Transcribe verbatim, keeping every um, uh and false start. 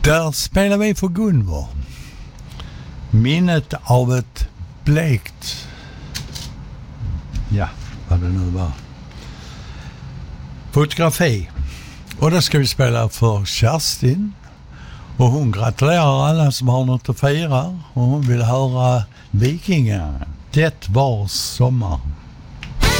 Där spelar vi för Gunvor. Minnet av ett blekt, ja, vad det nu var, fotografi. Och då ska vi spela för Kerstin. Och hon gratulerar alla som har något att fira. Och hon vill höra Vikingen. Det var sommar.